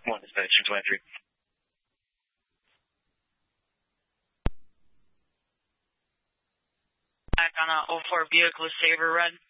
1 dispatch 23. Back on a 04 Buick with Saber Red.